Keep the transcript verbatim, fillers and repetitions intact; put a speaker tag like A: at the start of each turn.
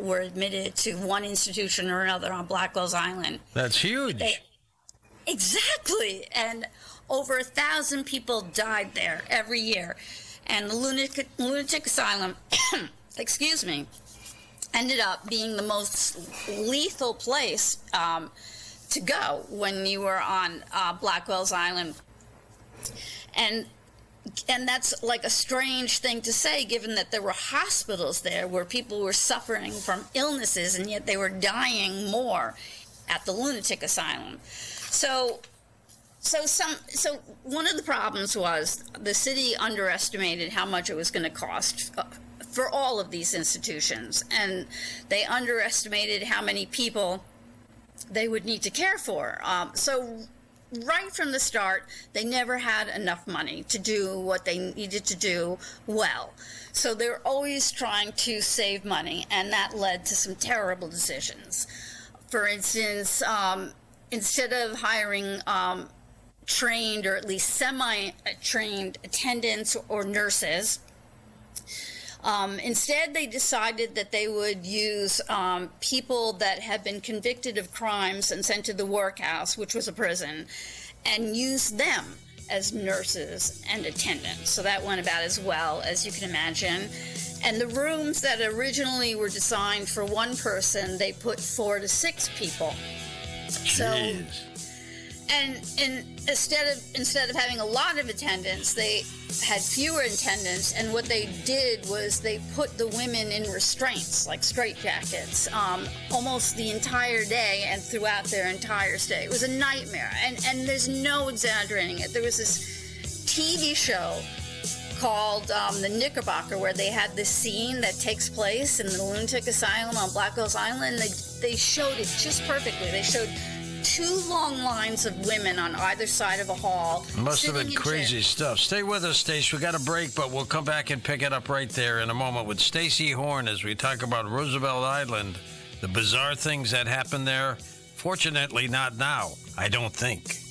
A: were admitted to one institution or another on Blackwell's Island.
B: That's huge.
A: They, exactly. And over a thousand people died there every year. And the lunatic, lunatic asylum, excuse me, ended up being the most lethal place um, to go when you were on uh, Blackwell's Island. And and that's like a strange thing to say, given that there were hospitals there where people were suffering from illnesses, and yet they were dying more at the lunatic asylum. So so some so one of the problems was the city underestimated how much it was going to cost uh, for all of these institutions, and they underestimated how many people they would need to care for. Um, so right from the start, they never had enough money to do what they needed to do well. So they were always trying to save money, and that led to some terrible decisions. For instance, um, instead of hiring um, trained or at least semi-trained attendants or nurses, Um, instead, they decided that they would use um, people that had been convicted of crimes and sent to the workhouse, which was a prison, and use them as nurses and attendants. So that went about as well as you can imagine. And the rooms that originally were designed for one person, they put four to six people.
B: Jeez.
A: So, and, and instead of instead of having a lot of attendants, they had fewer attendants, and what they did was they put the women in restraints, like straitjackets, um, almost the entire day and throughout their entire stay. It was a nightmare, and, and there's no exaggerating it. There was this T V show called um, The Knickerbocker, where they had this scene that takes place in the lunatic asylum on Blackwell's Island. They, they showed it just perfectly. They showed two long lines of women on either side of a hall.
B: Must have been crazy
A: chairs.
B: stuff. Stay with us, Stace. We got a break, but we'll come back and pick it up right there in a moment with Stacey Horn as we talk about Roosevelt Island, the bizarre things that happened there. Fortunately, not now, I don't think.